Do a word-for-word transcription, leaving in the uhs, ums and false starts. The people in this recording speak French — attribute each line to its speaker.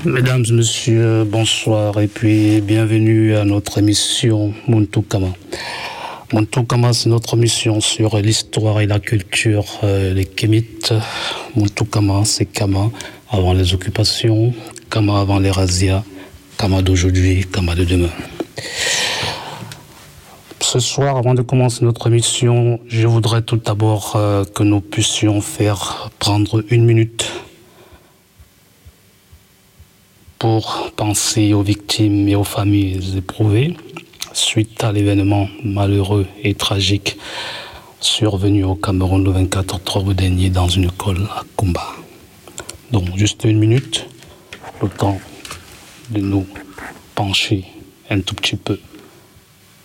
Speaker 1: Mesdames, Messieurs, bonsoir et puis bienvenue à notre émission Muntu Kama. Muntu Kama, c'est notre émission sur l'histoire et la culture euh, des Kémites. Muntu Kama, c'est Kama avant les occupations, Kama avant les razzias, Kama d'aujourd'hui, Kama de demain. Ce soir, avant de commencer notre émission, je voudrais tout d'abord euh, que nous puissions faire prendre une minute pour penser aux victimes et aux familles éprouvées suite à l'événement malheureux et tragique survenu au Cameroun le vingt-quatre octobre dernier dans une école à Kumba. Donc juste une minute, le temps de nous pencher un tout petit peu